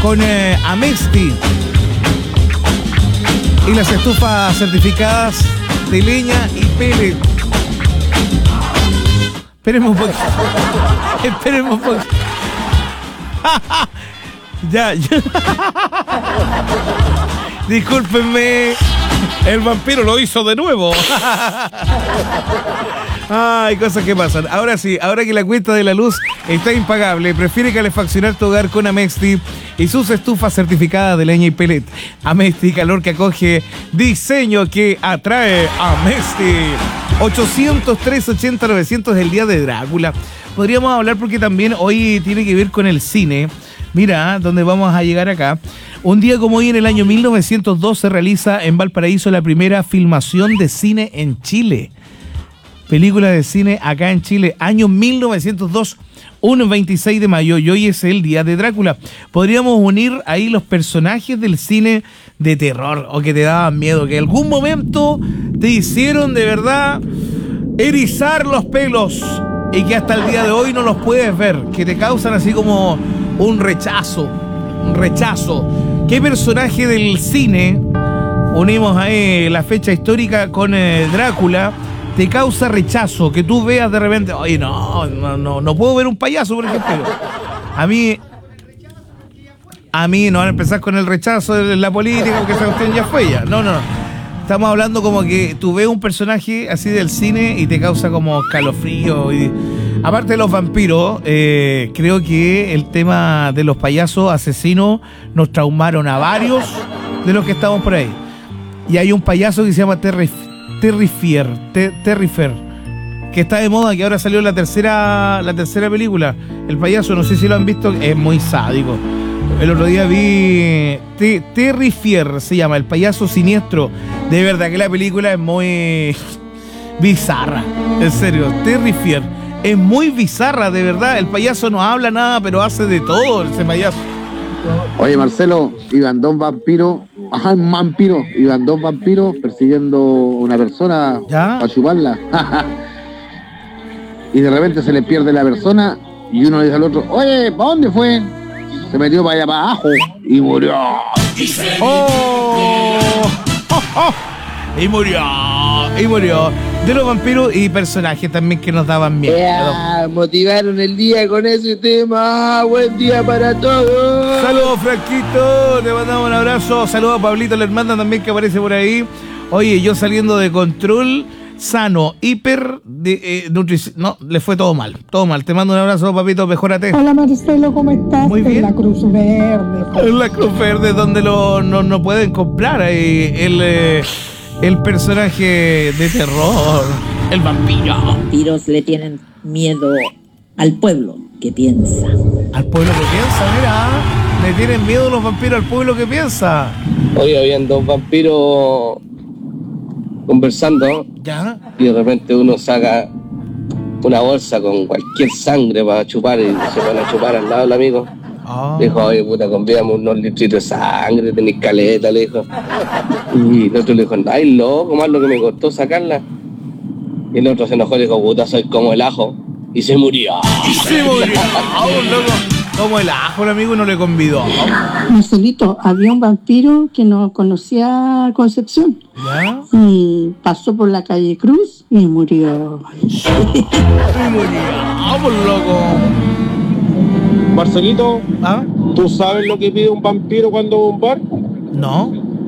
con Amesti. Y las estufas certificadas de leña y pellet. Esperemos un poquito. Esperemos un poquito. Ya. Discúlpenme. El vampiro lo hizo de nuevo. Ay, cosas que pasan. Ahora sí, ahora que la cuenta de la luz está impagable, prefiere calefaccionar tu hogar con Amesti y sus estufas certificadas de leña y pellet. Amesti, calor que acoge, diseño que atrae. Amesti. 800-380-900 el día de Drácula. Podríamos hablar porque también hoy tiene que ver con el cine. Mira, ¿dónde vamos a llegar acá? Un día como hoy, en el año 1902, se realiza en Valparaíso la primera filmación de cine en Chile. Película de cine acá en Chile, año 1902, un 26 de mayo, y hoy es el día de Drácula. Podríamos unir ahí los personajes del cine de terror o que te daban miedo, que en algún momento te hicieron de verdad erizar los pelos y que hasta el día de hoy no los puedes ver, que te causan así como un rechazo. ¿Qué personaje del cine, unimos ahí la fecha histórica con Drácula, te causa rechazo? Que tú veas de repente, oye, no puedo ver un payaso, por ejemplo. A mí no van a empezar con el rechazo de la política, porque esa cuestión ya fue ya. No. Estamos hablando como que tú ves un personaje así del cine y te causa como escalofrío. Y aparte de los vampiros, creo que el tema de los payasos asesinos nos traumaron a varios de los que estamos por ahí. Y hay un payaso que se llama Terrifier, que está de moda, que ahora salió la tercera película. El payaso, no sé si lo han visto, es muy sádico. El otro día vi Terrifier, se llama, el payaso siniestro. De verdad que la película es muy bizarra, en serio. Terrifier es muy bizarra, de verdad. El payaso no habla nada, pero hace de todo ese payaso. Oye, Marcelo, iban dos vampiros, iban dos vampiros persiguiendo una persona para chuparla. Y de repente se le pierde la persona y uno le dice al otro, oye, ¿para dónde fue? Se metió para allá para abajo y murió. Y murió. De los vampiros y personajes también que nos daban miedo. Motivaron el día con ese tema. Buen día para todos. Saludos, Franquito. Le mandamos un abrazo. Saludos a Pablito, la hermana también que aparece por ahí. Oye, yo saliendo de control sano, hiper nutrición. No, le fue todo mal. Te mando un abrazo, papito. Mejórate. Hola, Marcelo, ¿cómo estás? Muy bien. En la Cruz Verde. En la Cruz Verde, donde no pueden comprar ahí el personaje de terror, el vampiro. Los vampiros le tienen miedo al pueblo que piensa. Al pueblo que piensa, mira. Le tienen miedo los vampiros al pueblo que piensa. Hoy habían dos vampiros conversando. ¿Ya? Y de repente uno saca una bolsa con cualquier sangre para chupar y se pone a chupar al lado del amigo. Dijo, oye, puta, convídame unos litritos de sangre, tenéis caleta, le dijo. Y el otro le dijo, ay, loco, más lo que me costó sacarla. Y el otro se enojó y dijo, puta, soy como el ajo. Y se murió. Loco. Como el ajo, el amigo no le convidó. Marcelito, había un vampiro que no conocía a Concepción. ¿Ya? Y pasó por la calle Cruz y murió. Por loco. Marcelito, ¿Ah? ¿tú sabes lo que pide un vampiro cuando va a un bar? No.